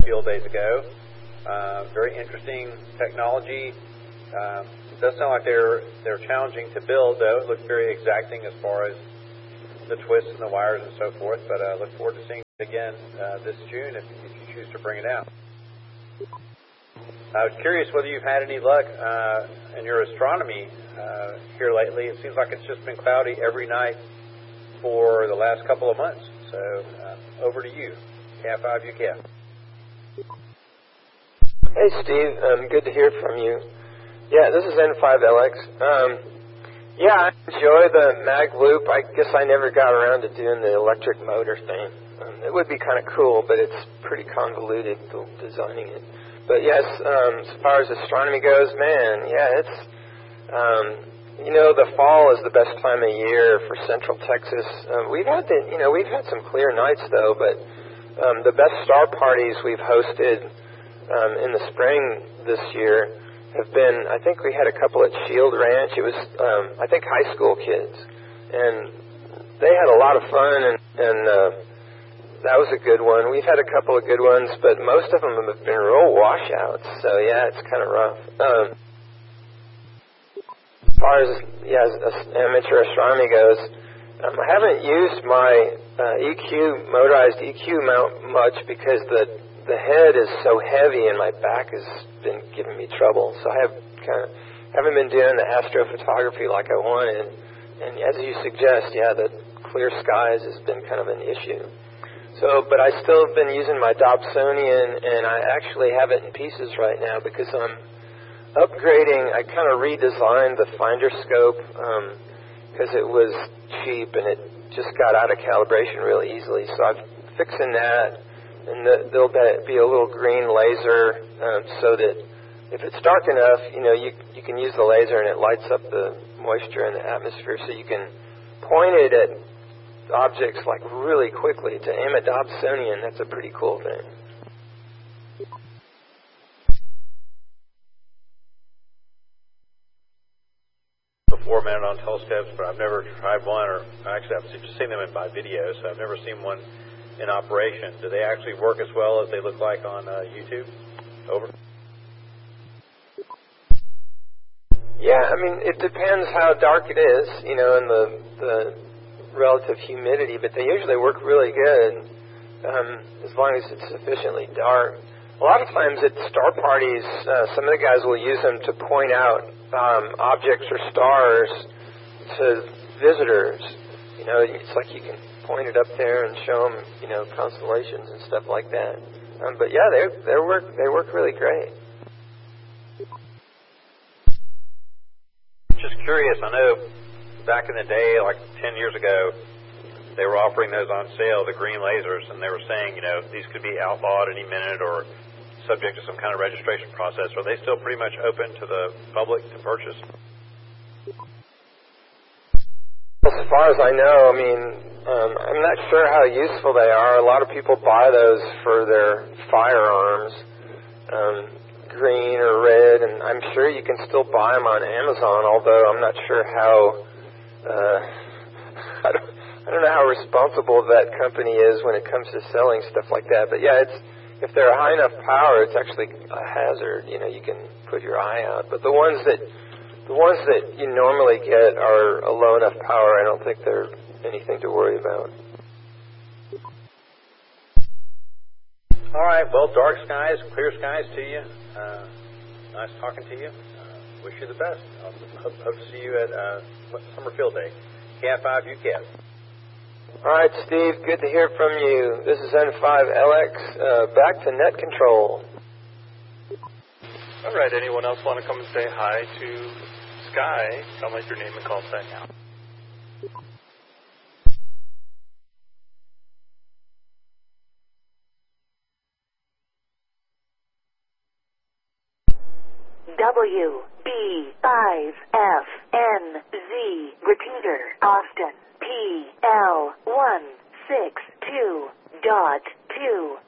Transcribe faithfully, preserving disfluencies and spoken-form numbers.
field days ago. Uh, very interesting technology. Uh, it does sound like they're they're challenging to build, though. It looks very exacting as far as the twists and the wires and so forth. But I uh, look forward to seeing it again uh, this June if, if you choose to bring it out. I was curious whether you've had any luck uh, in your astronomy uh, here lately. It seems like it's just been cloudy every night for the last couple of months. So uh, over to you. K F five U K F. Hey, Steve. Um, good to hear from you. Yeah, this is N five L X. Um, yeah, I enjoy the mag loop. I guess I never got around to doing the electric motor thing. Um, it would be kind of cool, but it's pretty convoluted designing it. But yes, um, as far as astronomy goes, man, yeah, it's, um, you know, the fall is the best time of year for Central Texas. Um, we've had the, you know, we've had some clear nights though, but um, the best star parties we've hosted um, in the spring this year have been, I think we had a couple at Shield Ranch. It was, um, I think, high school kids, and they had a lot of fun, and, and uh, that was a good one. We've had a couple of good ones, but most of them have been real washouts, so yeah, it's kind of rough. Um, as far as, yeah, as amateur astronomy goes, um, I haven't used my uh, E Q, motorized E Q mount much because the the head is so heavy and my back has been giving me trouble. So I have kind of haven't been doing the astrophotography like I wanted. And as you suggest, yeah, the clear skies has been kind of an issue. So, but I still have been using my Dobsonian, and I actually have it in pieces right now because I'm upgrading. I kind of redesigned the finder scope because um, it was cheap and it just got out of calibration really easily. So I'm fixing that. And the, there'll be a little green laser um, so that if it's dark enough, you know, you you can use the laser and it lights up the moisture in the atmosphere, so you can point it at objects like really quickly. To aim at Dobsonian, that's a pretty cool thing. Before mounted on telescopes, but I've never tried one, or actually I've just seen them in my videos, so I've never seen one in operation. Do they actually work as well as they look like on uh, YouTube? Over. Yeah, I mean, it depends how dark it is, you know, and the the relative humidity, but they usually work really good um, as long as it's sufficiently dark. A lot of times at star parties, uh, some of the guys will use them to point out um, objects or stars to visitors. You know, it's like you can point it up there and show them, you know, constellations and stuff like that. Um, but yeah, they they work they work really great. Just curious, I know back in the day, like ten years ago, they were offering those on sale, the green lasers, and they were saying, you know, these could be outlawed any minute or subject to some kind of registration process. Are they still pretty much open to the public to purchase? As far as I know, I mean, um, I'm not sure how useful they are. A lot of people buy those for their firearms, um, green or red, and I'm sure you can still buy them on Amazon, although I'm not sure how, uh, I don't, I don't know how responsible that company is when it comes to selling stuff like that. But yeah, it's, if they're high enough power, it's actually a hazard. You know, you can put your eye out. But the ones that The ones that you normally get are a low enough power. I don't think they're anything to worry about. All right. Well, dark skies, clear skies to you. Uh, nice talking to you. Uh, wish you the best. I'll hope, hope to see you at uh, Summer Field Day. K F five U K F. All right, Steve. Good to hear from you. This is N five L X. Uh, back to net control. All right. Anyone else want to come and say hi to Sky? Tell me your name and call sign now. W B five F N Z repeater Austin P L one six two dot two